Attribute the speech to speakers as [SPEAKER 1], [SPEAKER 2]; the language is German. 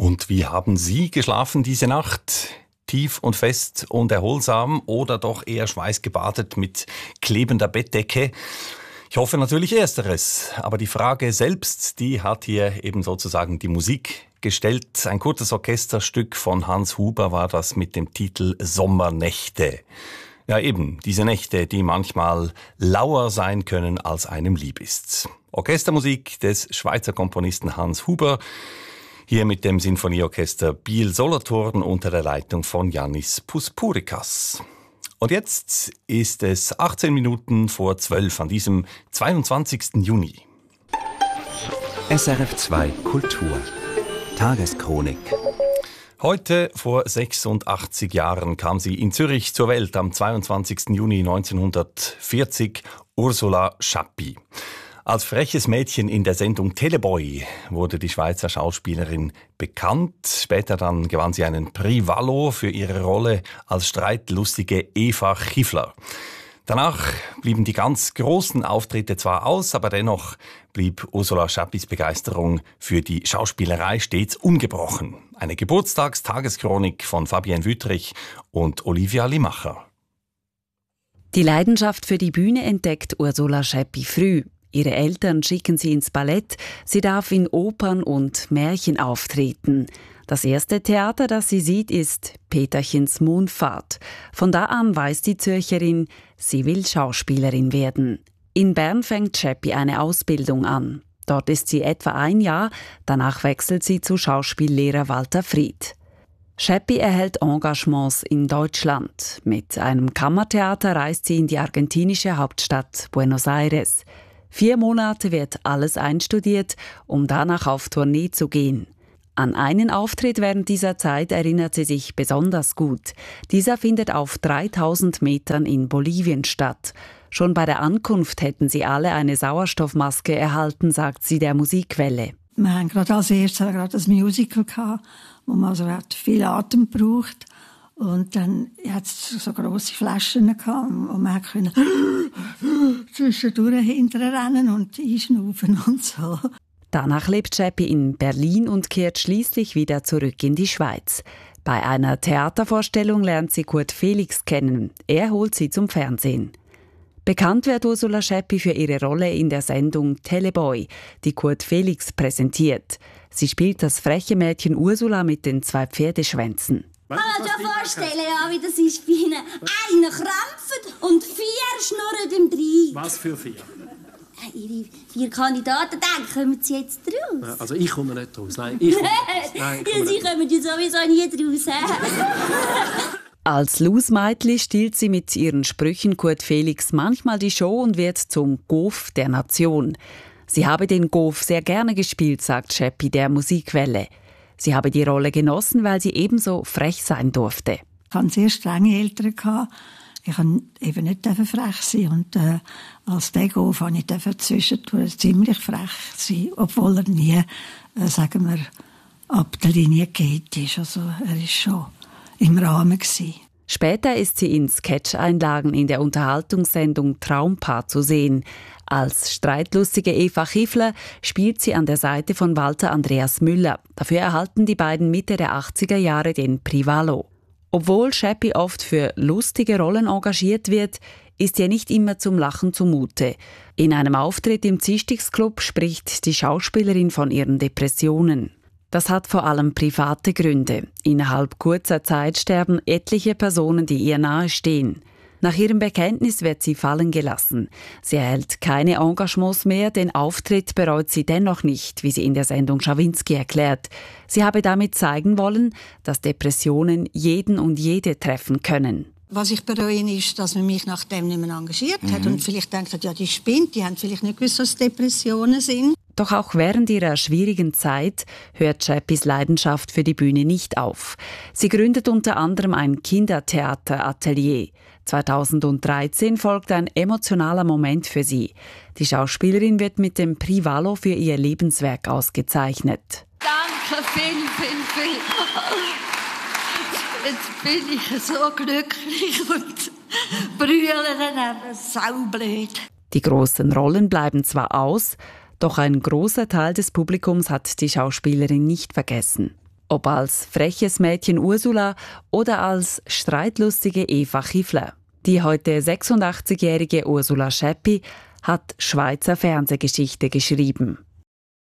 [SPEAKER 1] Und wie haben Sie geschlafen diese Nacht? Tief und fest und erholsam oder doch eher schweißgebadet mit klebender Bettdecke? Ich hoffe natürlich Ersteres. Aber die Frage selbst, die hat hier eben sozusagen die Musik gestellt. Ein kurzes Orchesterstück von Hans Huber war das mit dem Titel Sommernächte. Ja eben, diese Nächte, die manchmal lauer sein können, als einem lieb ist. Orchestermusik des Schweizer Komponisten Hans Huber. Hier mit dem Sinfonieorchester Biel-Solothurn unter der Leitung von Yannis Puspurikas. Und jetzt ist es 18 Minuten vor 12 an diesem 22. Juni.
[SPEAKER 2] SRF 2 Kultur. Tageschronik.
[SPEAKER 1] Heute vor 86 Jahren kam sie in Zürich zur Welt am 22. Juni 1940, Ursula Schappi. Als freches Mädchen in der Sendung Teleboy wurde die Schweizer Schauspielerin bekannt. Später dann gewann sie einen Prix Wallo für ihre Rolle als streitlustige Eva Chiffler. Danach blieben die ganz großen Auftritte zwar aus, aber dennoch blieb Ursula Schappis Begeisterung für die Schauspielerei stets ungebrochen. Eine Geburtstagstageschronik von Fabienne Wüttrich und Olivia Limacher.
[SPEAKER 3] Die Leidenschaft für die Bühne entdeckt Ursula Schappi früh. Ihre Eltern schicken sie ins Ballett, sie darf in Opern und Märchen auftreten. Das erste Theater, das sie sieht, ist Peterchens Mondfahrt. Von da an weiß die Zürcherin, sie will Schauspielerin werden. In Bern fängt Schappi eine Ausbildung an. Dort ist sie etwa ein Jahr, danach wechselt sie zu Schauspiellehrer Walter Fried. Schappi erhält Engagements in Deutschland. Mit einem Kammertheater reist sie in die argentinische Hauptstadt Buenos Aires. 4 Monate wird alles einstudiert, um danach auf Tournee zu gehen. An einen Auftritt während dieser Zeit erinnert sie sich besonders gut. Dieser findet auf 3000 Metern in Bolivien statt. Schon bei der Ankunft hätten sie alle eine Sauerstoffmaske erhalten, sagt sie der Musikwelle.
[SPEAKER 4] Wir haben gerade als erstes gerade ein Musical gehabt, wo man also viel Atem braucht. Und dann hat es so grosse Flaschen gehabt, wo man zwischendurch hinterrennen und einschnaufen und so.
[SPEAKER 3] Danach lebt Schappi in Berlin und kehrt schließlich wieder zurück in die Schweiz. Bei einer Theatervorstellung lernt sie Kurt Felix kennen. Er holt sie zum Fernsehen. Bekannt wird Ursula Schappi für ihre Rolle in der Sendung Teleboy, die Kurt Felix präsentiert. Sie spielt das freche Mädchen Ursula mit den 2 Pferdeschwänzen.
[SPEAKER 5] Ich kann mir schon vorstellen, ja, wie das ist bei ihnen. Einer krampft und 4 schnurren im Dreieck.
[SPEAKER 6] Was für 4?
[SPEAKER 5] Ihre 4 Kandidaten, denken, kommen sie jetzt raus?
[SPEAKER 6] Ja, also ich komme nicht raus. Nein, ich komme nicht raus. Nein,
[SPEAKER 5] ja, sie kommen ja sowieso nie raus.
[SPEAKER 3] Als Losmeitli stiehlt sie mit ihren Sprüchen Kurt Felix manchmal die Show und wird zum Gof der Nation. Sie habe den Gof sehr gerne gespielt, sagt Schappi der Musikwelle. Sie habe die Rolle genossen, weil sie ebenso frech sein durfte.
[SPEAKER 4] Ich hatte sehr strenge Eltern. Ich durfte eben nicht frech sein. Und als Dego durfte ich zwischendurch ziemlich frech sein, obwohl er nie, sagen wir, ab der Linie geht ist. Also er war schon im Rahmen gewesen.
[SPEAKER 3] Später ist sie in Sketch-Einlagen in der Unterhaltungssendung Traumpaar zu sehen. Als streitlustige Eva Chiffler spielt sie an der Seite von Walter Andreas Müller. Dafür erhalten die beiden Mitte der 80er Jahre den Prix Wallo. Obwohl Schappi oft für lustige Rollen engagiert wird, ist ihr nicht immer zum Lachen zumute. In einem Auftritt im Zistigsclub spricht die Schauspielerin von ihren Depressionen. Das hat vor allem private Gründe. Innerhalb kurzer Zeit sterben etliche Personen, die ihr nahestehen. Nach ihrem Bekenntnis wird sie fallen gelassen. Sie erhält keine Engagements mehr, den Auftritt bereut sie dennoch nicht, wie sie in der Sendung Schawinski erklärt. Sie habe damit zeigen wollen, dass Depressionen jeden und jede treffen können.
[SPEAKER 4] Was ich bereue, ist, dass man mich nach dem nicht mehr engagiert hat und vielleicht denkt, ja, die spinnt, die haben vielleicht nicht gewusst, was Depressionen sind.
[SPEAKER 3] Doch auch während ihrer schwierigen Zeit hört Schappis Leidenschaft für die Bühne nicht auf. Sie gründet unter anderem ein Kindertheateratelier. 2013 folgt ein emotionaler Moment für sie. Die Schauspielerin wird mit dem Prix Wallo für ihr Lebenswerk ausgezeichnet.
[SPEAKER 7] Danke viel. Jetzt bin ich so glücklich und brülle daneben saublöd.
[SPEAKER 3] Die grossen Rollen bleiben zwar aus, doch ein großer Teil des Publikums hat die Schauspielerin nicht vergessen. ob als freches Mädchen Ursula oder als streitlustige Eva Kiefle. Die heute 86-jährige Ursula Schäppi hat Schweizer Fernsehgeschichte geschrieben.